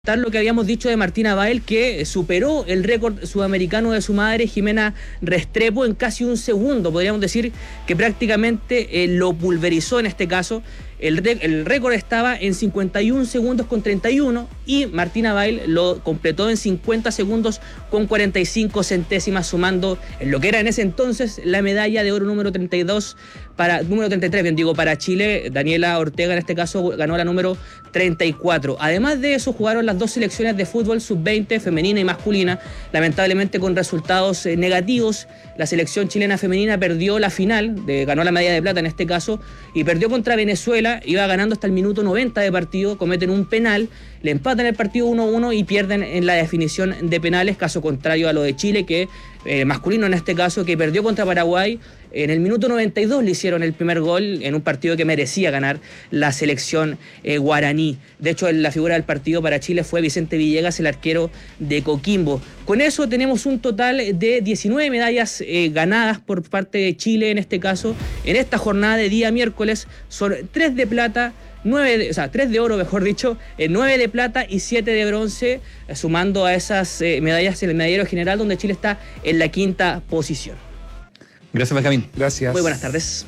Lo que habíamos dicho de Martina Bael, que superó el récord sudamericano de su madre, Jimena Restrepo, en casi un segundo. Podríamos decir que prácticamente lo pulverizó en este caso. El récord estaba en 51 segundos con 31 y Martina Bael lo completó en 50 segundos con 45 centésimas, sumando en lo que era en ese entonces la medalla de oro número 33, para Chile. Daniela Ortega en este caso ganó la número 34. Además de eso, jugaron las dos selecciones de fútbol sub-20, femenina y masculina, lamentablemente con resultados negativos. La selección chilena femenina perdió la final, ganó la medalla de plata en este caso, y perdió contra Venezuela. Iba ganando hasta el minuto 90 de partido, cometen un penal, le empatan el partido 1-1 y pierden en la definición de penales, caso contrario a lo de Chile, que masculino en este caso, que perdió contra Paraguay. En el minuto 92 le hicieron el primer gol en un partido que merecía ganar la selección guaraní. De hecho, la figura del partido para Chile fue Vicente Villegas, el arquero de Coquimbo. Con eso tenemos un total de 19 medallas ganadas por parte de Chile en este caso. En esta jornada de día miércoles son 3 de plata, 3 de oro, mejor dicho, 9 de plata y 7 de bronce, sumando a esas medallas en el medallero general, donde Chile está en la 5ª posición. Gracias, Benjamín. Gracias. Muy buenas tardes.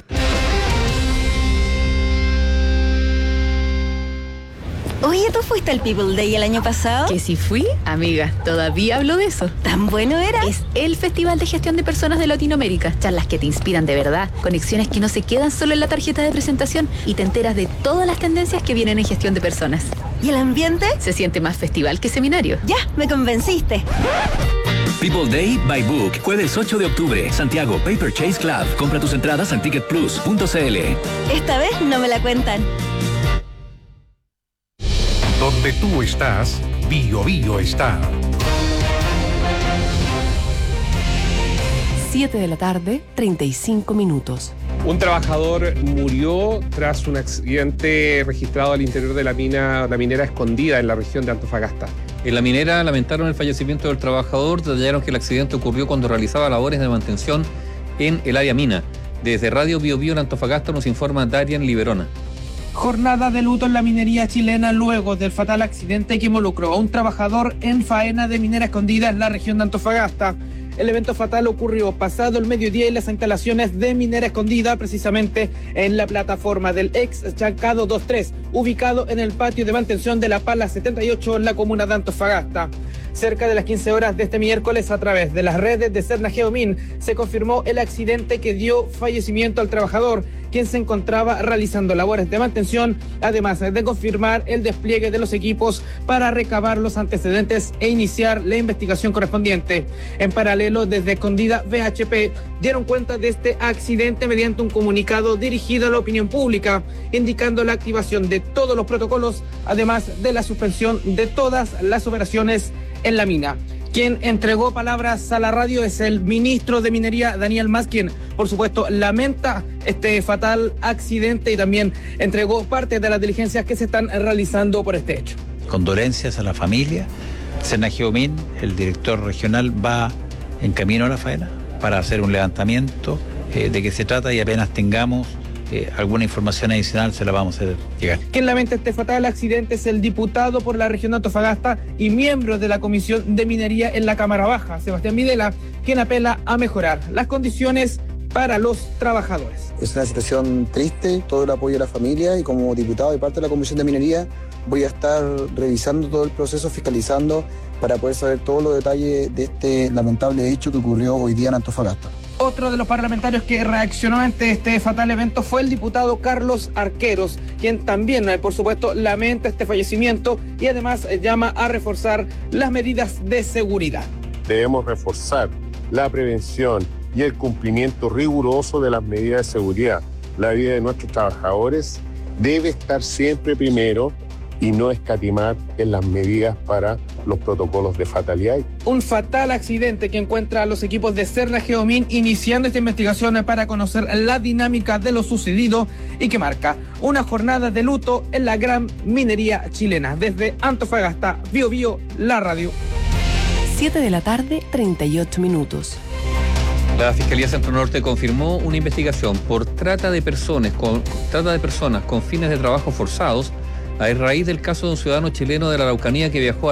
Oye, ¿tú fuiste al People Day el año pasado? Que si fui, amiga, todavía hablo de eso. ¿Tan bueno era? Es el Festival de Gestión de Personas de Latinoamérica. Charlas que te inspiran de verdad, conexiones que no se quedan solo en la tarjeta de presentación y te enteras de todas las tendencias que vienen en gestión de personas. ¿Y el ambiente? Se siente más festival que seminario. Ya, me convenciste. People Day by Book, jueves 8 de octubre, Santiago, Paper Chase Club. Compra tus entradas en ticketplus.cl. Esta vez no me la cuentan. Donde tú estás, Bio Bio está. 7 de la tarde, 35 minutos. Un trabajador murió tras un accidente registrado al interior de la minera Escondida en la región de Antofagasta. En la minera lamentaron el fallecimiento del trabajador, detallaron que el accidente ocurrió cuando realizaba labores de mantención en el área mina. Desde Radio Bio Bio en Antofagasta nos informa Darian Liberona. Jornada de luto en la minería chilena luego del fatal accidente que involucró a un trabajador en faena de minera Escondida en la región de Antofagasta. El evento fatal ocurrió pasado el mediodía en las instalaciones de minera Escondida, precisamente en la plataforma del ex Chancado 23, ubicado en el patio de mantención de la Pala 78 en la comuna de Antofagasta. Cerca de las 15 horas de este miércoles, a través de las redes de Serna Geomin, se confirmó el accidente que dio fallecimiento al trabajador, quien se encontraba realizando labores de mantención, además de confirmar el despliegue de los equipos para recabar los antecedentes e iniciar la investigación correspondiente. En paralelo, desde Escondida VHP dieron cuenta de este accidente mediante un comunicado dirigido a la opinión pública, indicando la activación de todos los protocolos, además de la suspensión de todas las operaciones en la mina. Quien entregó palabras a la radio es el ministro de Minería, Daniel Mas, quien, por supuesto, lamenta este fatal accidente y también entregó parte de las diligencias que se están realizando por este hecho. Condolencias a la familia. Serna Geomin, el director regional, va en camino a la faena para hacer un levantamiento de qué se trata y apenas tengamos alguna información adicional se la vamos a hacer llegar. Quien lamenta este fatal accidente es el diputado por la región de Antofagasta y miembro de la Comisión de Minería en la Cámara Baja, Sebastián Videla, quien apela a mejorar las condiciones para los trabajadores. Es una situación triste, todo el apoyo a la familia y como diputado y parte de la Comisión de Minería voy a estar revisando todo el proceso, fiscalizando para poder saber todos los detalles de este lamentable hecho que ocurrió hoy día en Antofagasta. Otro de los parlamentarios que reaccionó ante este fatal evento fue el diputado Carlos Arqueros, quien también, por supuesto, lamenta este fallecimiento y además llama a reforzar las medidas de seguridad. Debemos reforzar la prevención y el cumplimiento riguroso de las medidas de seguridad. La vida de nuestros trabajadores debe estar siempre primero y no escatimar en las medidas para los protocolos de fatalidad. Un fatal accidente que encuentra a los equipos de Serna Geomin iniciando esta investigación para conocer la dinámica de lo sucedido y que marca una jornada de luto en la gran minería chilena. Desde Antofagasta, Bio Bio, la radio. 7 de la tarde, 38 minutos. La Fiscalía Centro Norte confirmó una investigación por trata de personas con fines de trabajo forzados A raíz del caso de un ciudadano chileno de la Araucanía que viajó